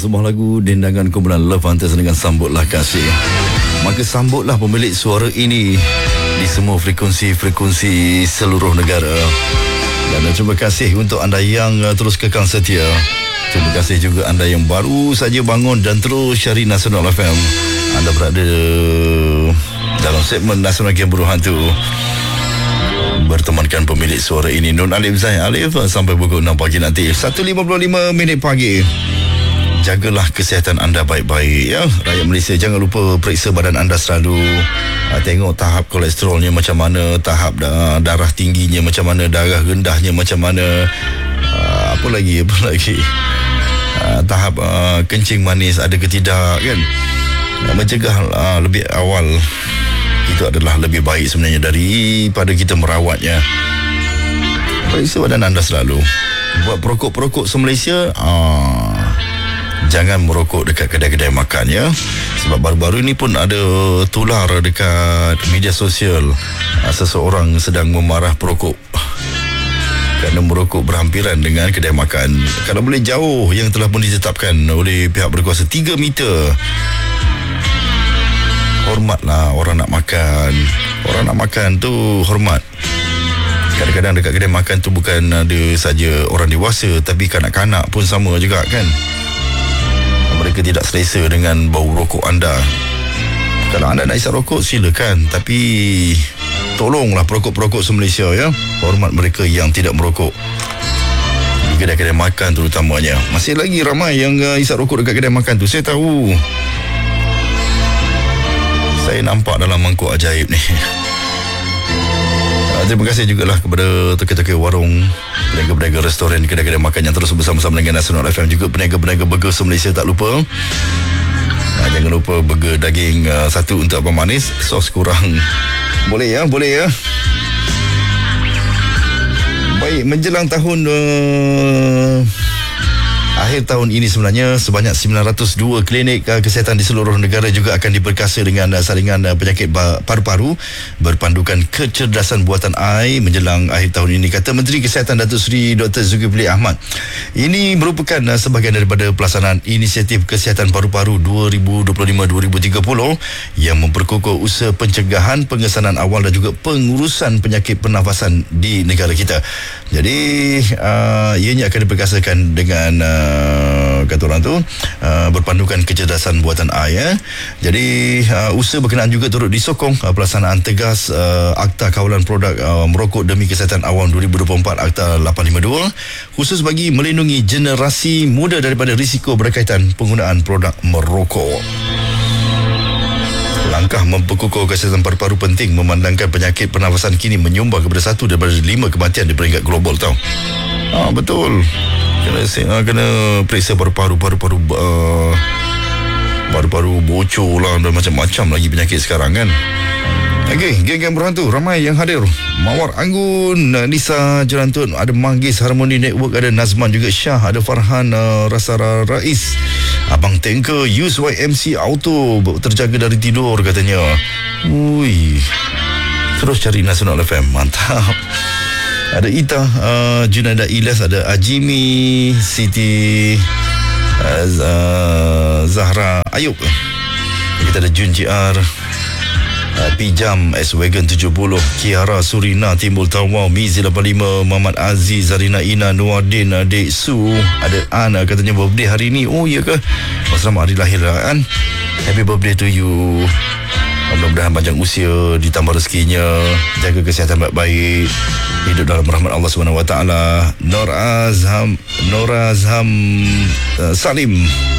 sebuah lagu dendangan kumpulan Love Hunters dengan Sambutlah Kasih. Maka sambutlah pemilik suara ini di semua frekuensi seluruh negara. Dan terima kasih untuk anda yang terus kekal setia. Terima kasih juga anda yang baru saja bangun dan terus cari Nasional FM. Anda berada dalam segmen Nasional Game Buruh Hantu, bertemankan pemilik suara ini Nun Alif Zahid Alif sampai pukul 6 pagi nanti. 1.55 minit pagi. Jagalah kesihatan anda baik-baik ya. Rakyat Malaysia, jangan lupa periksa badan anda selalu. Tengok tahap kolesterolnya macam mana, tahap darah tingginya macam mana, darah rendahnya macam mana, apa lagi tahap kencing manis ada ke tidak kan. Mencegah lebih awal itu adalah lebih baik sebenarnya daripada kita merawatnya. Periksa badan anda selalu. Buat perokok-perokok se-Malaysia, jangan merokok dekat kedai-kedai makan ya. Sebab baru-baru ini pun ada tular dekat media sosial, seseorang sedang memarah perokok kerana merokok berhampiran dengan kedai makan. Kalau boleh jauh, yang telah pun ditetapkan oleh pihak berkuasa 3 meter. Hormatlah orang nak makan. Orang nak makan tu hormat. Kadang-kadang dekat kedai makan tu bukan ada saja orang dewasa, tapi kanak-kanak pun sama juga kan. Mereka tidak selesa dengan bau rokok anda. Kalau anda nak isap rokok, silakan. Tapi tolonglah perokok-perokok se-Malaysia ya. Hormat mereka yang tidak merokok di kedai-kedai makan terutamanya. Masih lagi ramai yang isap rokok dekat kedai makan tu. Saya tahu. Saya nampak dalam mangkuk ajaib ni. Terima kasih jugalah kepada toke-toke warung, peniaga-peniaga restoran, kedai-kedai makan yang terus bersama-sama dengan Nasional FM. Juga peniaga-peniaga burger se-Malaysia, tak lupa. Jangan lupa burger daging satu untuk abang manis, sos kurang. Boleh ya. Baik, menjelang tahun akhir tahun ini sebenarnya sebanyak 902 klinik kesihatan di seluruh negara juga akan diperkasa dengan saringan penyakit paru-paru berpandukan kecerdasan buatan AI menjelang akhir tahun ini, kata Menteri Kesihatan Datuk Seri Dr. Zulkifli Ahmad. Ini merupakan sebahagian daripada pelaksanaan inisiatif kesihatan paru-paru 2025-2030 yang memperkukuh usaha pencegahan, pengesanan awal dan juga pengurusan penyakit pernafasan di negara kita. Jadi ianya akan diperkasakan dengan kata orang tu berpandukan kecerdasan buatan AI ya. Jadi usaha berkenaan juga turut disokong pelaksanaan tegas Akta Kawalan Produk Merokok Demi Kesihatan Awam 2024 Akta 852 khusus bagi melindungi generasi muda daripada risiko berkaitan penggunaan produk merokok. Langkah memperkukuh kesihatan paru-paru penting memandangkan penyakit pernafasan kini menyumbang kepada 1 daripada 5 kematian di peringkat global tau. Betul. Kena periksa paru-paru bocor lah dan macam-macam lagi penyakit sekarang kan. Okey, geng-geng berhantu ramai yang hadir. Mawar Anggun, Nisa Jerantun, ada Manggis Harmony Network, ada Nazman juga Syah, ada Farhan Rasara Rais, Abang Tanker, USYMC Auto terjaga dari tidur katanya. Ui, terus cari Nasional FM, mantap. Ada Ita, Junaida Ilyas, ada Ajimi, Siti Zahra Ayub. Kita ada Jun JR, Pijam, S-Wagon 70, Kiara Surina, Timbul Tawau, Mizi 85, Muhammad Aziz, Zarina Ina, Nuardin, Dek Su, ada Ana katanya birthday hari ni. Oh iya ke? Selamat hari lahir An. Happy birthday to you. Mudah-mudahan panjang usia, ditambah rezekinya, jaga kesihatan baik-baik, hidup dalam rahmat Allah SWT. Nora Azham Salim,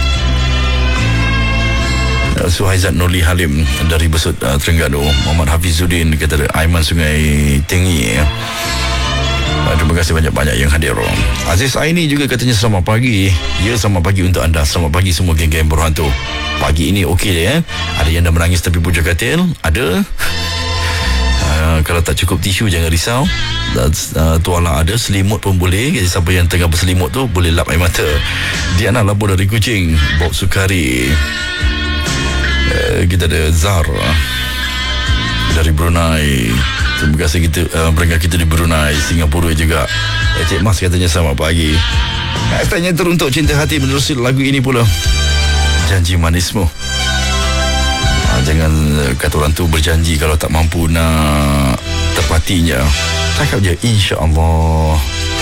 Suhaizat Nurli Halim dari Besut Terengganu, Muhammad Hafizuddin, kata Aiman Sungai Tinggi. Terima kasih banyak-banyak yang hadir. Aziz Aini juga katanya selamat pagi. Ya, selamat pagi untuk anda. Selamat pagi semua geng-geng berhantu. Pagi ini okey ya. Ada yang dah menangis tepi pucuk katil, ada. Kalau tak cukup tisu jangan risau. Tuala ada, selimut pun boleh. Jadi siapa yang tengah berselimut tu boleh lap air mata. Diana Labur dari Kuching, Bob Sukari. Kita ada Zar dari Brunei. Terima kasih kita pendengar kita di Brunei, Singapura juga. Encik Mas katanya selamat pagi. Hashtagnya teruntuk cinta hati menerusi lagu ini pula. Janji manismu. Jangan kata orang tu berjanji kalau tak mampu nak tepatinya. Cakap je insya-Allah.